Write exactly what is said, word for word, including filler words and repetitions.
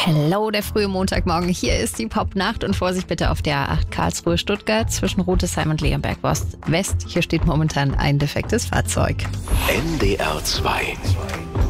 Hello, der frühe Montagmorgen. Hier ist die Popnacht und Vorsicht bitte auf der A acht Karlsruhe-Stuttgart zwischen Rotesheim und Leonberg West. Hier steht momentan ein defektes Fahrzeug. N D R zwei.